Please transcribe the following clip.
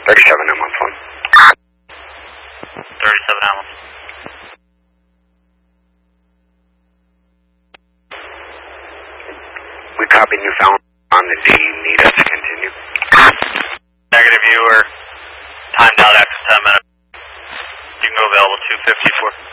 37, I'm on phone. 37, I'm on. We copy Newfoundland on the D. Need us to continue? Negative, you were timed out after 10 minutes. You can go available 254.